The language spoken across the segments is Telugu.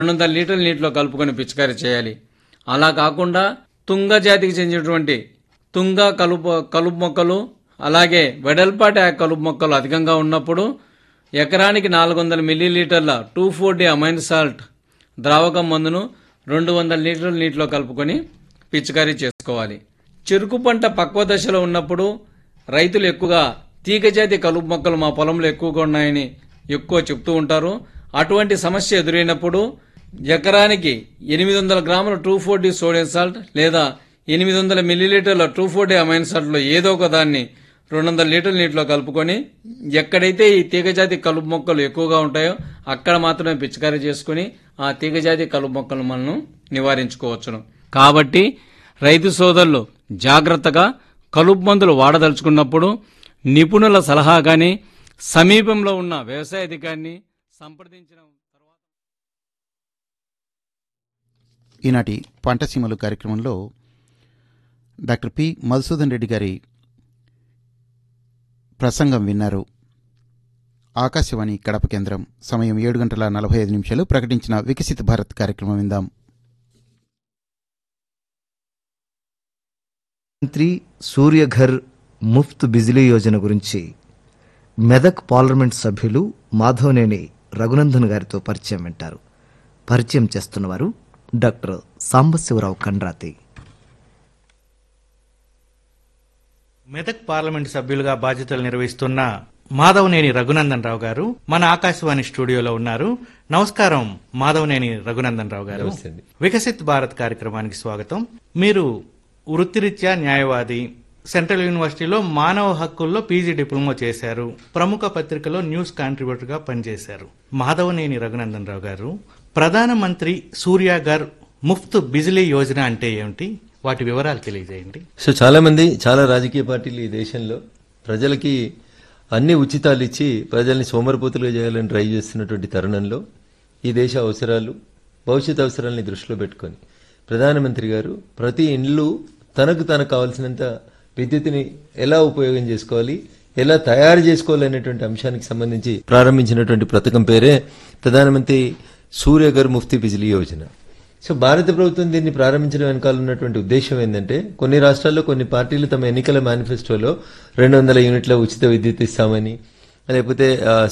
200 లీటర్ల నీటిలో కలుపుకొని పిచికారీ చేయాలి. అలా కాకుండా తుంగ జాతికి చెందినటువంటి తుంగ కలుపు మొక్కలు అలాగే వెడల్పాటి కలుపు మొక్కలు అధికంగా ఉన్నప్పుడు ఎకరానికి 400 మిల్లీలీటర్ల 2,4-D అమైన్ సాల్ట్ ద్రావకం మందును 200 లీటర్ల నీటిలో కలుపుకొని పిచికారీ చేసుకోవాలి. చెరుకు పంట పక్వ దశలో ఉన్నప్పుడు రైతులు ఎక్కువగా తీగజాతి కలుపు మొక్కలు మా పొలంలో ఎక్కువగా ఉన్నాయని ఎక్కువ చెప్తూ ఉంటారు. అటువంటి సమస్య ఎదురైనప్పుడు ఎకరానికి 800 గ్రాముల 2,4-D సోడియం సాల్ట్ లేదా 800 మిల్లీలీటర్ల 2,4-D అమైన్ సాల్ట్లో ఏదో ఒక దాన్ని 200 లీటర్ల నీటిలో కలుపుకొని ఎక్కడైతే ఈ తీగజాతి కలుపు మొక్కలు ఎక్కువగా ఉంటాయో అక్కడ మాత్రమే పిచికారీ చేసుకుని ఆ తీగజాతి కలుపు మొక్కలను మనం నివారించుకోవచ్చును. కాబట్టి రైతు సోదరులు జాగ్రత్తగా కలుపు మందులు వాడదలుచుకున్నప్పుడు నిపుణుల సలహా గాని సమీపంలో ఉన్న వ్యవసాయ అధికారిని సంప్రదించిన తర్వాత. ఈనాటి పంటసీమలు కార్యక్రమంలో డాక్టర్ పి మధుసూదన్ రెడ్డి గారి ప్రసంగం విన్నారు. ఆకాశవాణి కడప కేంద్రం. సమయం 7:45. ప్రకటించిన వికసిత భారత్ కార్యక్రమం విందాం. మంత్రి సూర్యఘర్ ముఫ్త్ బిజిలీ యోజన గురించి మెదక్ పార్లమెంట్ సభ్యులు మాధవనేని రఘునందన్ గారితో పరిచయం వింటారు. పరిచయం చేస్తున్నవారు డాక్టర్ సాంబశివరావు కండ్రాతి. మెదక్ పార్లమెంట్ సభ్యులుగా బాధ్యతలు నిర్వహిస్తున్న మాధవనేని రఘునందన్ రావు గారు మన ఆకాశవాణి స్టూడియోలో ఉన్నారు. నమస్కారం మాధవనేని రఘునందన్ రావు గారు. వికసిత్ భారత్ కార్యక్రమానికి స్వాగతం. మీరు వృత్తిరీత్యా న్యాయవాది, సెంట్రల్ యూనివర్సిటీలో మానవ హక్కుల్లో పీజీ డిప్లొమా చేశారు, ప్రముఖ పత్రికలో న్యూస్ కాంట్రిబ్యూటర్ గా పనిచేశారు. మాధవనేని రఘునందన్ రావు గారు, ప్రధానమంత్రి సూర్యఘర్ ముఫ్త్ బిజిలీ యోజన అంటే ఏమిటి, వాటి వివరాలు తెలియజేయండి. సో చాలా రాజకీయ పార్టీలు ఈ దేశంలో ప్రజలకి అన్ని ఉచితాలు ఇచ్చి ప్రజల్ని సోమరిపోతులుగా చేయాలని ట్రై చేస్తున్నటువంటి తరుణంలో ఈ దేశ అవసరాలు, భవిష్యత్ అవసరాలని దృష్టిలో పెట్టుకొని ప్రధానమంత్రి గారు ప్రతి ఇండ్లు తనకు కావాల్సినంత విద్యుత్తుని ఎలా ఉపయోగం చేసుకోవాలి, ఎలా తయారు చేసుకోవాలనేటువంటి అంశానికి సంబంధించి ప్రారంభించినటువంటి పథకం పేరే ప్రధానమంత్రి సూర్యఘర్ ముఫ్తీ బిజిలీ యోజన. సో భారత ప్రభుత్వం దీన్ని ప్రారంభించడం వెనకాల ఉన్నటువంటి ఉద్దేశం ఏంటంటే, కొన్ని రాష్ట్రాల్లో కొన్ని పార్టీలు తమ ఎన్నికల మేనిఫెస్టోలో 200 యూనిట్ల ఉచిత విద్యుత్ ఇస్తామని, లేకపోతే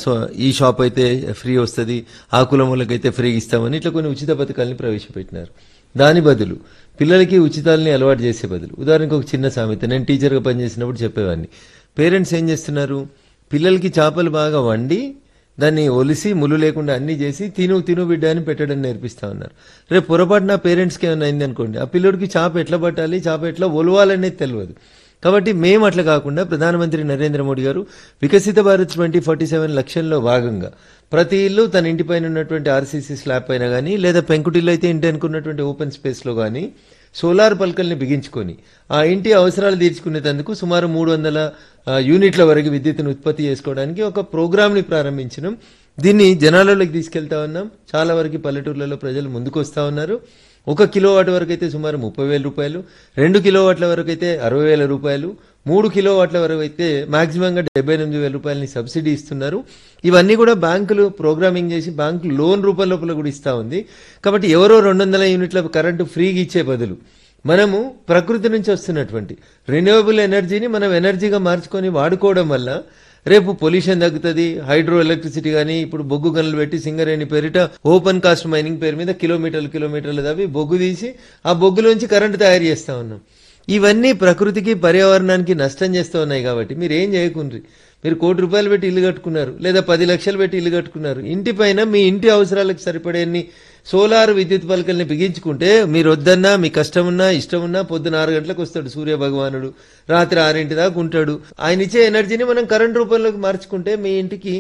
ఈ షాప్ అయితే ఫ్రీ వస్తుంది, ఆ కులములకైతే ఫ్రీ ఇస్తామని ఇట్లా కొన్ని ఉచిత పథకాలని ప్రవేశపెట్టినారు. దాని బదులు పిల్లలకి ఉచితాలని అలవాటు చేసే బదులు, ఉదాహరణకు ఒక చిన్న సామెత నేను టీచర్గా పనిచేసినప్పుడు చెప్పేవాడిని. పేరెంట్స్ ఏం చేస్తున్నారు, పిల్లలకి చేపలు బాగా వండి దాన్ని ఒలిసి ముళ్ళు లేకుండా అన్ని చేసి తిను బిడ్డ అని పెట్టడం నేర్పిస్తా ఉన్నారు. రేపు పొరపాటున పేరెంట్స్కి ఏమైనా అయింది అనుకోండి, ఆ పిల్లడికి చేప ఎట్లా పట్టాలి, చేప ఎట్లా ఒలవాలనేది తెలియదు. కాబట్టి మేము అట్లా కాకుండా ప్రధానమంత్రి నరేంద్ర మోడీ గారు వికసిత భారత్ 2047 లక్ష్యంలో భాగంగా ప్రతి ఇల్లు తన ఇంటిపైన ఉన్నటువంటి ఆర్సీసీ స్లాబ్ పైన కానీ, లేదా పెంకుటిల్లు అయితే ఇంటి అనుకున్నటువంటి ఓపెన్ స్పేస్లో కానీ సోలార్ పలకల్ని బిగించుకొని ఆ ఇంటి అవసరాలు తీర్చుకునేందుకు సుమారు 300 యూనిట్ల వరకు విద్యుత్తును ఉత్పత్తి చేసుకోవడానికి ఒక ప్రోగ్రామ్ని ప్రారంభించినాం. దీన్ని జనాలలోకి తీసుకెళ్తా ఉన్నాం. చాలా వరకు పల్లెటూర్లలో ప్రజలు ముందుకు వస్తూ ఉన్నారు. 1 కిలోవాట్ వరకు అయితే సుమారు 30,000 రూపాయలు, 2 కిలోవాట్ల వరకు అయితే 60,000 రూపాయలు, 3 కిలోవాట్ల వరకు అయితే మాక్సిమంగా 78,000 రూపాయలని సబ్సిడీ ఇస్తున్నారు. ఇవన్నీ కూడా బ్యాంకులు ప్రోగ్రామింగ్ చేసి బ్యాంకులు లోన్ రూపంలో కూడా ఇస్తా ఉంది. కాబట్టి ఎవరో 200 యూనిట్ల కరెంటు ఫ్రీగా ఇచ్చే బదులు మనము ప్రకృతి నుంచి వస్తున్నటువంటి రెన్యూవబుల్ ఎనర్జీని మనం ఎనర్జీగా మార్చుకొని వాడుకోవడం వల్ల రేపు పొల్యూషన్ తగ్గుతుంది. హైడ్రో ఎలక్ట్రిసిటీ కానీ ఇప్పుడు బొగ్గు గనులు పెట్టి సింగరేణి పేరిట ఓపెన్ కాస్ట్ మైనింగ్ పేరు మీద కిలోమీటర్లు తవ్వి బొగ్గు తీసి ఆ బొగ్గులోంచి కరెంటు తయారు చేస్తా ఉన్నాం. ఇవన్నీ ప్రకృతికి పర్యావరణానికి నష్టం చేస్తూ ఉన్నాయి. కాబట్టి మీరు ఏం చేయకుండ్రి, మీరు ₹1 కోటి పెట్టి ఇల్లు కట్టుకున్నారు, లేదా 10 లక్షలు పెట్టి ఇల్లు కట్టుకున్నారు, ఇంటి పైన మీ ఇంటి అవసరాలకు సరిపడేన్ని సోలార్ విద్యుత్ పలకల్ని బిగించుకుంటే మీరు వద్దన్నా, మీ కష్టం ఉన్నా ఇష్టం ఉన్నా పొద్దున 6 గంటలకు వస్తాడు సూర్య భగవానుడు, రాత్రి 6 దాకా ఉంటాడు. ఆయన ఇచ్చే ఎనర్జీని మనం కరెంట్ రూపంలోకి మార్చుకుంటే మీ ఇంటికి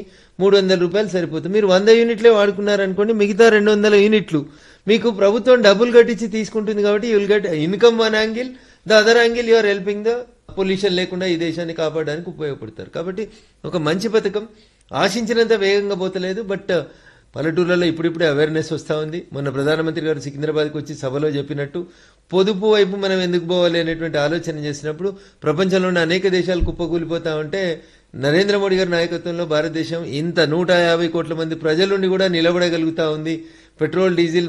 ₹300 సరిపోతుంది. మీరు 100 యూనిట్లే వాడుకున్నారనుకోండి, మిగతా 200 యూనిట్లు మీకు ప్రభుత్వం డబ్బులు కట్టించి తీసుకుంటుంది. కాబట్టి you will get income one angle, the other angle you are helping the pollution లేకుండా ఈ దేశాన్ని కాపాడడానికి ఉపయోగపడతారు. కాబట్టి ఒక మంచి పథకం ఆశించినంత వేగంగా పోతలేదు. బట్ పల్లెటూర్లలో ఇప్పుడిప్పుడే అవేర్నెస్ వస్తూ ఉంది. మొన్న ప్రధానమంత్రి గారు సికింద్రాబాద్కి వచ్చి సభలో చెప్పినట్టు పొదుపు వైపు మనం ఎందుకు పోవాలి అనేటువంటి ఆలోచన చేసినప్పుడు ప్రపంచంలోని అనేక దేశాలు కుప్పకూలిపోతా ఉంటే నరేంద్ర మోడీ గారి నాయకత్వంలో భారతదేశం ఇంత 150 కోట్ల మంది ప్రజలుండి కూడా నిలబడగలుగుతా ఉంది. Petrol diesel